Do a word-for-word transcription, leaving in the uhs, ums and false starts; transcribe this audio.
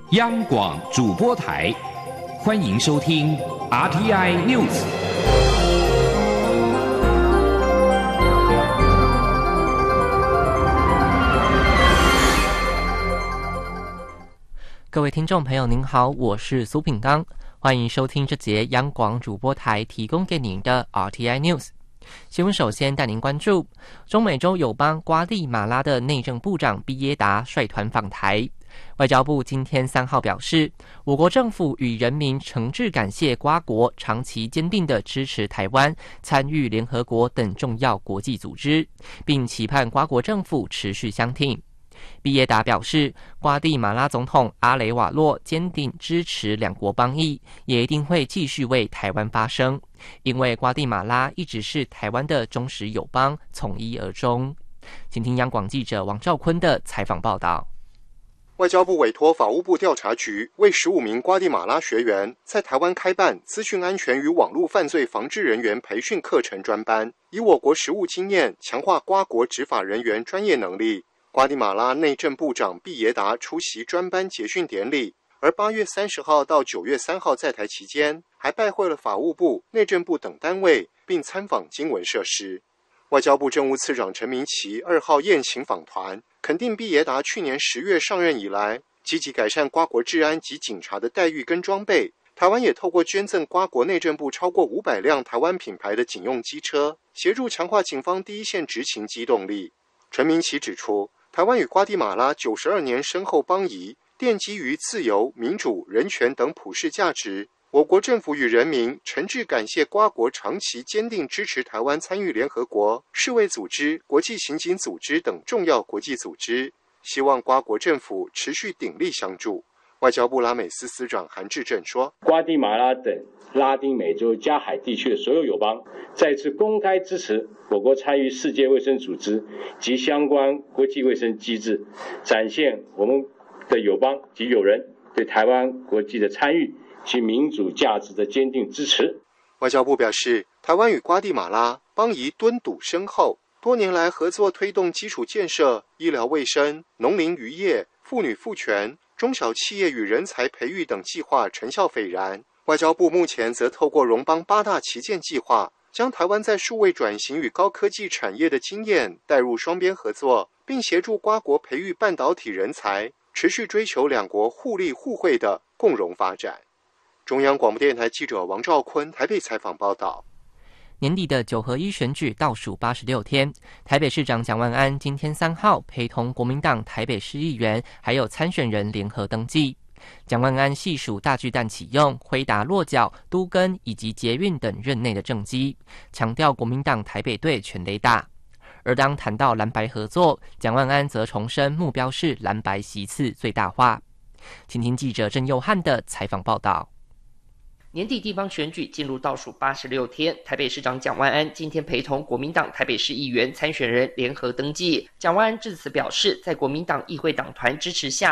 央广主播台，欢迎收听 R T I News。 各位听众朋友您好，我是苏品刚，欢迎收听这节央广主播台提供给您的 R T I News。新闻首先带您关注中美洲友邦瓜地马拉的内政部长毕耶达率团访台。外交部今天三号表示，我国政府与人民诚挚感谢瓜国长期坚定地支持台湾参与联合国等重要国际组织，并期盼瓜国政府持续相挺。毕耶达表示，瓜地马拉总统阿雷瓦洛坚定支持两国邦谊，也一定会继续为台湾发声，因为瓜地马拉一直是台湾的忠实友邦，从一而终。请听央广记者王兆坤的采访报道。 外交部委托法务部调查局为十五名瓜地马拉学员在台湾开办资讯安全与网络犯罪防治人员培训课程专班，以我国实务经验强化瓜国执法人员专业能力。瓜地马拉内政部长毕耶达出席专班结训典礼，而八月三十号到九月三号在台期间，还拜会了法务部、内政部等单位，并参访经文设施。外交部政务次长陈明奇二号宴请访团，肯定毕耶达去年十月上任以来，积极改善瓜国治安及警察的待遇跟装备。台湾也透过捐赠瓜国内政部超过五百辆台湾品牌的警用机车，协助强化警方第一线执勤机动力。陈明奇指出，台湾与瓜地马拉九十二年深厚邦谊，奠基于自由、民主、人权等普世价值。我国政府与人民诚挚感谢瓜国长期坚定支持台湾参与联合国、世卫组织、国际刑警组织等重要国际组织，希望瓜国政府持续鼎力相助。外交部拉美司司长韩志正说， 瓜地马拉等拉丁美洲加海地区的所有友邦再次公开支持我国参与世界卫生组织及相关国际卫生机制，展现我们的友邦及友人对台湾国际的参与及民主价值的坚定支持。 外交部表示，台湾与瓜地马拉邦谊敦笃深厚，多年来合作推动基础建设、医疗卫生、农林渔业、妇女赋权、中小企业与人才培育等计划成效斐然。外交部目前则透过荣邦八大旗舰计划，将台湾在数位转型与高科技产业的经验带入双边合作，并协助瓜国培育半导体人才，持续追求两国互利互惠的共荣发展。中央广播电台记者王兆坤台北采访报道。 年底的九合一选举倒数八十六天，台北市长蒋万安今天三号陪同国民党台北市议员还有参选人联合登记。蒋万安细数大巨蛋启用、辉达落脚、都更以及捷运等任内的政绩，强调国民党台北队全垒打。而当谈到蓝白合作，蒋万安则重申目标是蓝白席次最大化。请听记者郑佑汉的采访报道。 年底地方选举进入倒数八十六天，台北市长蒋万安今天陪同国民党台北市议员参选人联合登记。蒋万安致辞表示，在国民党议会党团支持下，